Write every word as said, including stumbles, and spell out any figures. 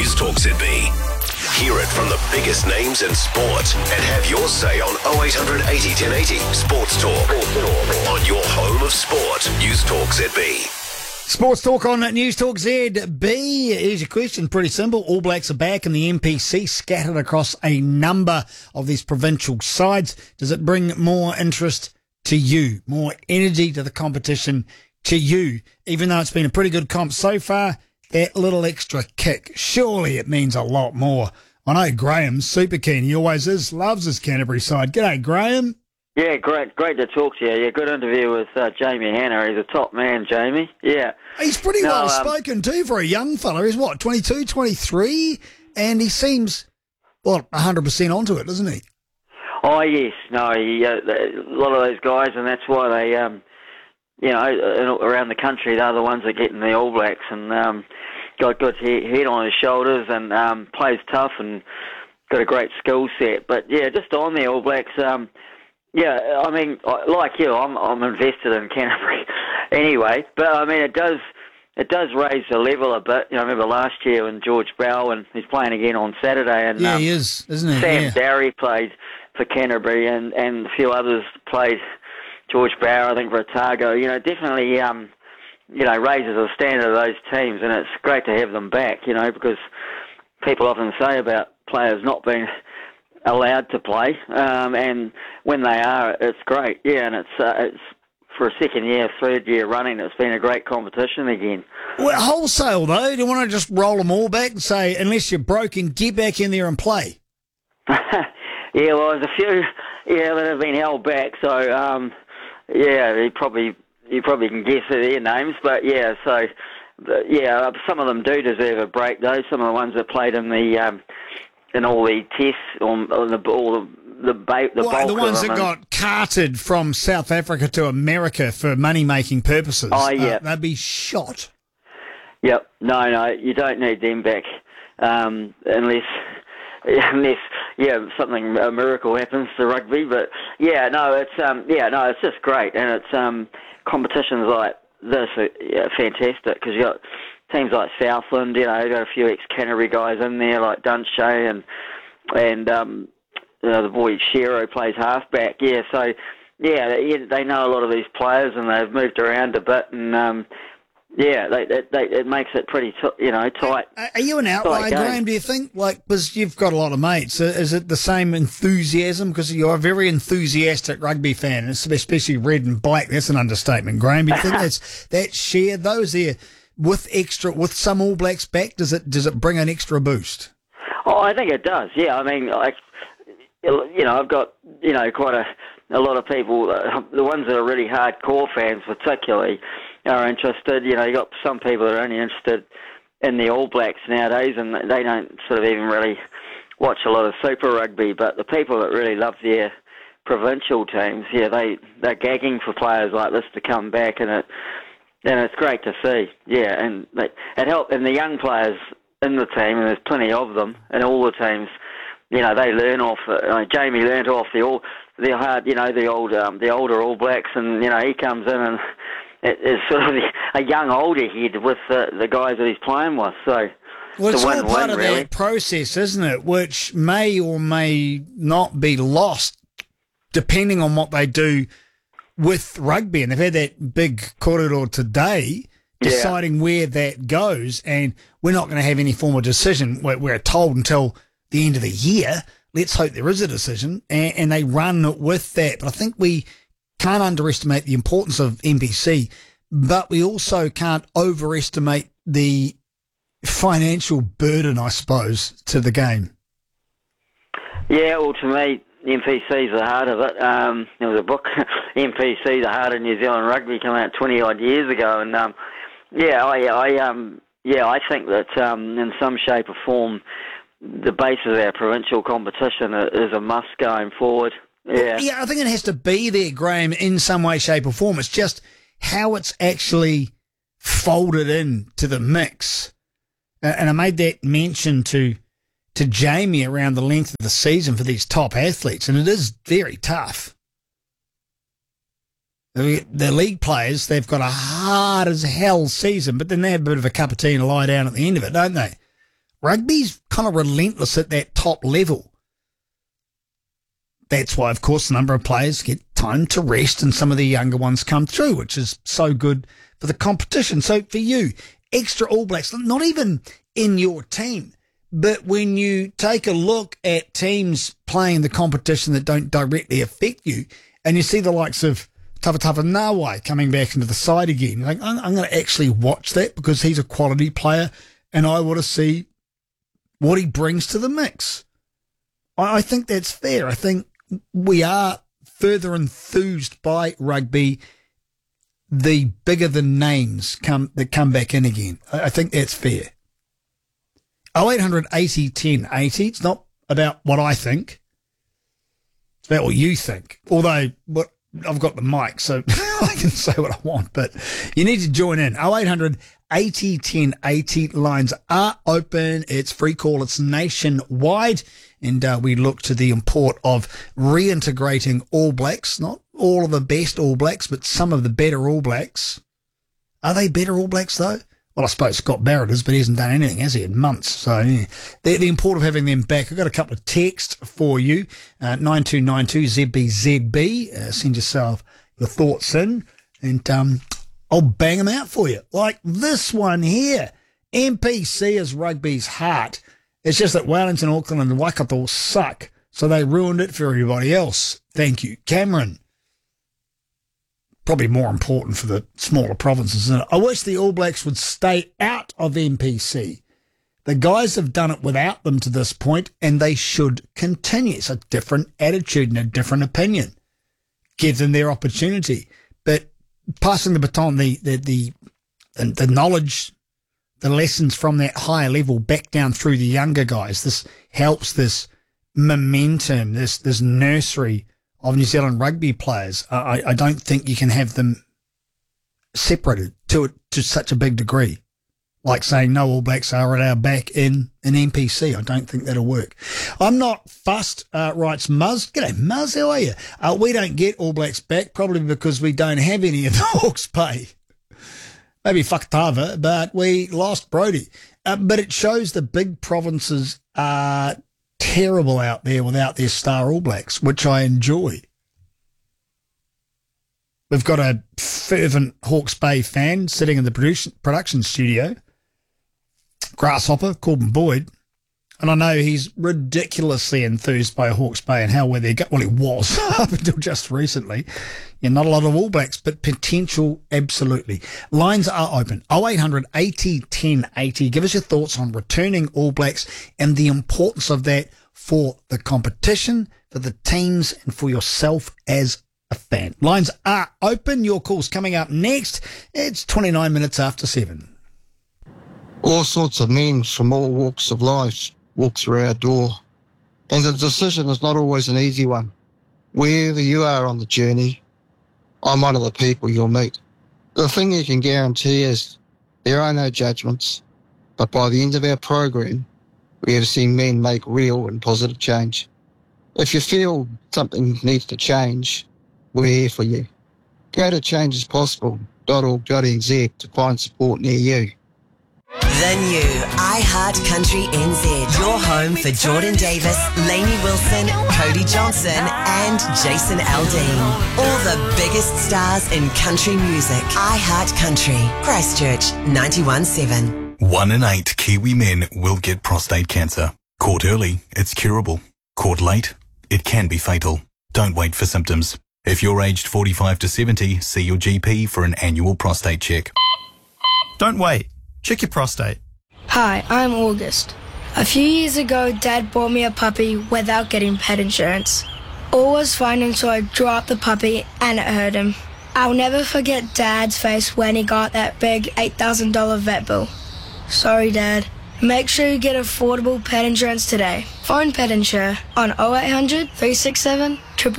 News Talk Z B. Hear it from the biggest names in sport and have your say on oh eight hundred eighty ten eighty Sports Talk. On your home of sport, News Talk Z B. Sports Talk on News Talk Z B. Here's your question, pretty simple. All Blacks are back in the M P C, scattered across a number of these provincial sides. Does it bring more interest to you, more energy to the competition to you? Even though it's been a pretty good comp so far, that little extra kick, surely it means a lot more. I know Graham's super keen. He always is, loves his Canterbury side. G'day, Graham. Yeah, great great to talk to you. Yeah, good interview with uh, Jamie Hanna. He's a top man, Jamie. Yeah. He's pretty No, well um, spoken too for a young fella. He's what, twenty-two, twenty-three? And he seems, well, one hundred percent onto it, doesn't he? Oh, yes. No, he, uh, a lot of those guys, and that's why they, um, you know, around the country, they're the ones that get in the All Blacks, and um, got good he- head on his shoulders and um, plays tough and got a great skill set. But, yeah, just on the All Blacks, um, yeah, I mean, like you, I'm I'm invested in Canterbury anyway. But I mean, it does it does raise the level a bit. You know, I remember last year when George Bowen, he's playing again on Saturday, and Yeah, um, he is, isn't he? Sam Yeah. Darry played for Canterbury, and, and a few others played. George Bower, I think, for Otago. You know, definitely, um, you know, raises the standard of those teams, and it's great to have them back. You know, because people often say about players not being allowed to play, um, and when they are, it's great. Yeah, and it's uh, it's for a second year, third year running, it's been a great competition again. Well, wholesale, though, do you want to just roll them all back and say, unless you're broken, get back in there and play? Yeah, well, there's a few, yeah, that have been held back, so, um, yeah, you probably you probably can guess their names, but, yeah, so, but, yeah, some of them do deserve a break, though. Some of the ones that played in the... Um, in all the tests, or, or the all the the, ba- the Well, bulk the ones of that them. got carted from South Africa to America for money-making purposes, Oh, yeah. uh, they'd be shot. Yep, no, no, you don't need them back um, unless, unless, yeah, something a miracle happens to rugby. But yeah, no, it's um, yeah, no, it's just great, and it's um, competitions like this are yeah, fantastic because you got teams like Southland, you know, you got a few ex-Canterbury guys in there like Dunshea and and um, you know, the boy Shero plays halfback. Yeah, so yeah, they, they know a lot of these players and they've moved around a bit, and um, yeah, they, they, they, it makes it pretty, t- you know, tight. Are are you an outlier, Tight game. Graham, do you think? Like, because you've got a lot of mates. Uh, Is it the same enthusiasm? Because you're a very enthusiastic rugby fan, especially red and black. That's an understatement, Graham. Do you think that's, that's shared? Those there with extra, with some All Blacks back, does it does it bring an extra boost? Oh, I think it does. Yeah, I mean, like, you know, I've got, you know, quite a, a lot of people, uh, the ones that are really hardcore fans particularly, are interested. You know, you got some people that are only interested in the All Blacks nowadays, and they don't sort of even really watch a lot of Super Rugby, but the people that really love their provincial teams, yeah, they, they're gagging for players like this to come back, and it and it's great to see. Yeah, and they, it helps, and the young players in the team, and there's plenty of them in all the teams, you know, they learn off, uh, Jamie learned off the all, the hard, you know, the old, um, the older All Blacks, and, you know, he comes in and it is sort of a young older head with the, the guys that he's playing with, so Well, it's a all win-win, part of really. that process, isn't it? Which may or may not be lost depending on what they do with rugby. And they've had that big corridor today deciding yeah. where that goes. And we're not going to have any form of decision. We're, we're told until the end of the year. Let's hope there is a decision. And, and they run with that. But I think we can't underestimate the importance of M P C, but we also can't overestimate the financial burden, I suppose, to the game. Yeah, well, to me, M P C's the heart of it. Um, there was a book, M P C, The Heart of New Zealand Rugby, came out twenty odd years ago, and um, yeah, I, I, um, yeah, I think that um, in some shape or form, the base of our provincial competition is a must going forward. Yeah, yeah, I think it has to be there, Graham, in some way, shape, or form. It's just how it's actually folded in to the mix. Uh, and I made that mention to to Jamie around the length of the season for these top athletes, and it is very tough. The, the league players, they've got a hard as hell season, but then they have a bit of a cup of tea and a lie down at the end of it, don't they? Rugby's kind of relentless at that top level. That's why, of course, a number of players get time to rest and some of the younger ones come through, which is so good for the competition. So for you, extra All Blacks, not even in your team, but when you take a look at teams playing the competition that don't directly affect you, and you see the likes of Tawatafa Nawai coming back into the side again, you're like, I'm, I'm going to actually watch that because he's a quality player and I want to see what he brings to the mix. I, I think that's fair. I think we are further enthused by rugby the bigger the names come that come back in again. I, I think that's fair. oh eight hundred eighty ten eighty. It's not about what I think. It's about what you think. Although what I've got the mic, so I can say what I want. But you need to join in. oh eight hundred eighty ten eighty. Lines are open. It's free call. It's nationwide. And uh, we look to the import of reintegrating All Blacks. Not all of the best All Blacks, but some of the better All Blacks. Are they better All Blacks, though? Well, I suppose Scott Barrett is, but he hasn't done anything, has he, in months? So yeah. the, the import of having them back. I've got a couple of texts for you. Uh, nine two nine two Z B Z B. Uh, send yourself your thoughts in, and um, I'll bang them out for you. Like this one here. M P C is rugby's heart. It's just that Wellington, Auckland and Waikato suck, so they ruined it for everybody else. Thank you. Cameron. Probably more important for the smaller provinces, isn't it? I wish the All Blacks would stay out of M P C. The guys have done it without them to this point, and they should continue. It's a different attitude and a different opinion. Give them their opportunity. But passing the baton, the the the, the knowledge, the lessons from that higher level back down through the younger guys, this helps this momentum, this this nursery of New Zealand rugby players. I, I don't think you can have them separated to to such a big degree. Like saying no All Blacks are at our back in an N P C. I don't think that'll work. I'm not fussed, uh, writes Muzz. G'day, Muzz, how are you? Uh, we don't get All Blacks back, probably because we don't have any of the Hawke's Bay. Maybe Whakatava, but we lost Brody. Uh, but it shows the big provinces are terrible out there without their star All Blacks, which I enjoy. We've got a fervent Hawke's Bay fan sitting in the production, production studio, Grasshopper, Corbin Boyd, and I know he's ridiculously enthused by Hawke's Bay and how well they got. Well, he was up until just recently. Yeah, not a lot of All Blacks, but potential, absolutely. Lines are open. oh eight hundred eighty ten eighty. Give us your thoughts on returning All Blacks and the importance of that for the competition, for the teams, and for yourself as a fan. Lines are open. Your call's coming up next. It's twenty-nine minutes after seven. All sorts of men from all walks of life walk through our door, and the decision is not always an easy one. Wherever you are on the journey, I'm one of the people you'll meet. The thing you can guarantee is there are no judgments, but by the end of our program, we have seen men make real and positive change. If you feel something needs to change, we're here for you. Go to changes possible dot org dot n z to find support near you. The new iHeart Country N Z, your home for Jordan Davis, Lainey Wilson, Cody Johnson and Jason Aldean. All the biggest stars in country music. iHeart Country, Christchurch, ninety-one seven. One in eight Kiwi men will get prostate cancer. Caught early, it's curable. Caught late, it can be fatal. Don't wait for symptoms. If you're aged forty-five to seventy, see your G P for an annual prostate check. Don't wait. Check your prostate. Hi, I'm August. A few years ago, Dad bought me a puppy without getting pet insurance. All was fine until I dropped the puppy and it hurt him. I'll never forget Dad's face when he got that big eight thousand dollars vet bill. Sorry, Dad. Make sure you get affordable pet insurance today. Phone Pet Insure on oh eight hundred, three six seven, eight eight